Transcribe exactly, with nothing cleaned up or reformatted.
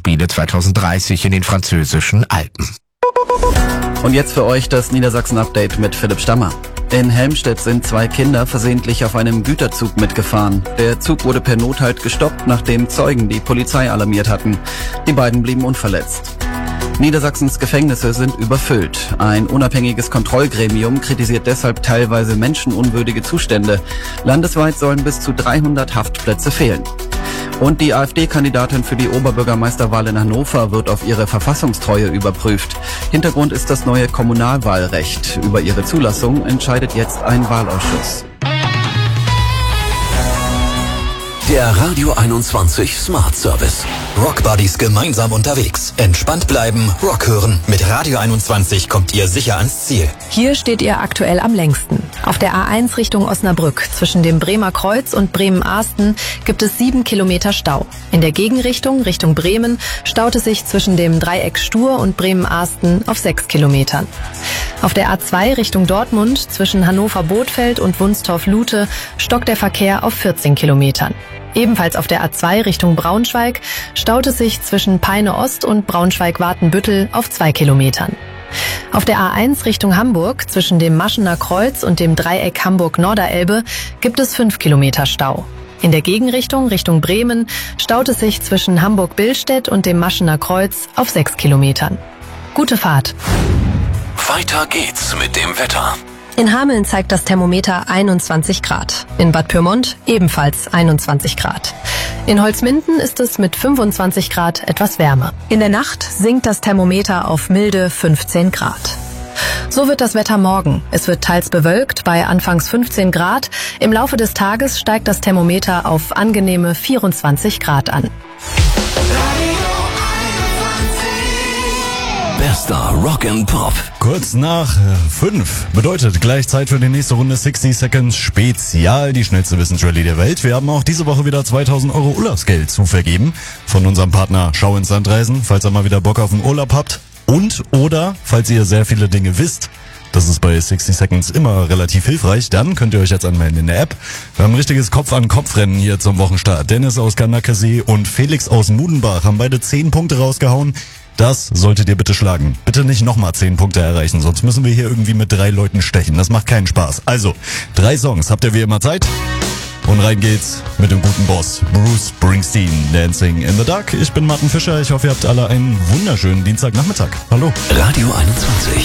Winterspiele zweitausenddreißig in den französischen Alpen. Und jetzt für euch das Niedersachsen-Update mit Philipp Stammer. In Helmstedt sind zwei Kinder versehentlich auf einem Güterzug mitgefahren. Der Zug wurde per Nothalt gestoppt, nachdem Zeugen die Polizei alarmiert hatten. Die beiden blieben unverletzt. Niedersachsens Gefängnisse sind überfüllt. Ein unabhängiges Kontrollgremium kritisiert deshalb teilweise menschenunwürdige Zustände. Landesweit sollen bis zu dreihundert Haftplätze fehlen. Und die AfD-Kandidatin für die Oberbürgermeisterwahl in Hannover wird auf ihre Verfassungstreue überprüft. Hintergrund ist das neue Kommunalwahlrecht. Über ihre Zulassung entscheidet jetzt ein Wahlausschuss. Der Radio einundzwanzig Smart Service. Rock Buddies gemeinsam unterwegs. Entspannt bleiben, Rock hören. Mit Radio einundzwanzig kommt ihr sicher ans Ziel. Hier steht ihr aktuell am längsten. Auf der A eins Richtung Osnabrück zwischen dem Bremer Kreuz und Bremen-Ahsten gibt es sieben Kilometer Stau. In der Gegenrichtung, Richtung Bremen, staut es sich zwischen dem Dreieck Stur und Bremen-Ahsten auf sechs Kilometern. Auf der A zwei Richtung Dortmund zwischen Hannover-Bothfeld und Wunstorf-Lute stockt der Verkehr auf vierzehn Kilometern. Ebenfalls auf der A zwei Richtung Braunschweig staut es sich zwischen Peine Ost und Braunschweig-Watenbüttel auf zwei Kilometern. Auf der A eins Richtung Hamburg zwischen dem Maschener Kreuz und dem Dreieck Hamburg-Norderelbe gibt es fünf Kilometer Stau. In der Gegenrichtung Richtung Bremen staut es sich zwischen Hamburg-Billstedt und dem Maschener Kreuz auf sechs Kilometern. Gute Fahrt! Weiter geht's mit dem Wetter. In Hameln zeigt das Thermometer einundzwanzig Grad. In Bad Pyrmont ebenfalls einundzwanzig Grad. In Holzminden ist es mit fünfundzwanzig Grad etwas wärmer. In der Nacht sinkt das Thermometer auf milde fünfzehn Grad. So wird das Wetter morgen. Es wird teils bewölkt bei anfangs fünfzehn Grad. Im Laufe des Tages steigt das Thermometer auf angenehme vierundzwanzig Grad an. Bester Rock and Pop. Kurz nach fünf bedeutet gleich Zeit für die nächste Runde sixty Seconds Spezial, die schnellste Wissensrallye der Welt. Wir haben auch diese Woche wieder zweitausend Euro Urlaubsgeld zu vergeben von unserem Partner Schau ins Land reisen, falls ihr mal wieder Bock auf einen Urlaub habt. Und oder falls ihr sehr viele Dinge wisst, das ist bei sixty Seconds immer relativ hilfreich, dann könnt ihr euch jetzt anmelden in der App. Wir haben ein richtiges Kopf-an-Kopf-Rennen hier zum Wochenstart. Dennis aus Kanakesee und Felix aus Mudenbach haben beide zehn Punkte rausgehauen. Das solltet ihr bitte schlagen. Bitte nicht nochmal zehn Punkte erreichen, sonst müssen wir hier irgendwie mit drei Leuten stechen. Das macht keinen Spaß. Also, drei Songs. Habt ihr wie immer Zeit? Und rein geht's mit dem guten Boss, Bruce Springsteen, Dancing in the Dark. Ich bin Martin Fischer. Ich hoffe, ihr habt alle einen wunderschönen Dienstagnachmittag. Hallo. Radio einundzwanzig.